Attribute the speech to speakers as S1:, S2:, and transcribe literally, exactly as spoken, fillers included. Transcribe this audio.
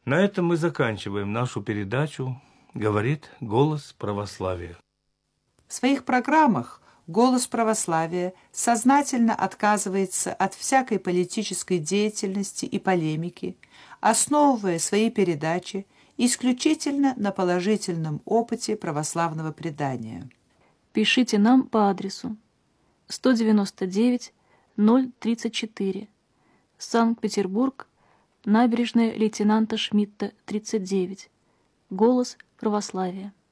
S1: На этом мы заканчиваем нашу передачу «Говорит голос православия».
S2: В своих программах «Голос православия» сознательно отказывается от всякой политической деятельности и полемики, основывая свои передачи исключительно на положительном опыте православного предания.
S3: Пишите нам по адресу сто девяносто девять ноль тридцать четыре, Санкт-Петербург, набережная лейтенанта Шмидта, тридцать девять. Голос православия.